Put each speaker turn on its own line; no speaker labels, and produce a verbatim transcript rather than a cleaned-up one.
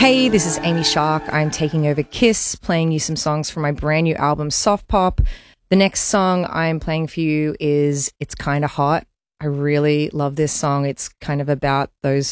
Hey, this is Amy Shark. I'm taking over KISS, playing you some songs from my brand new album, Soft Pop. The next song I'm playing for you is It's Kinda Hot. I really love this song. It's kind of about those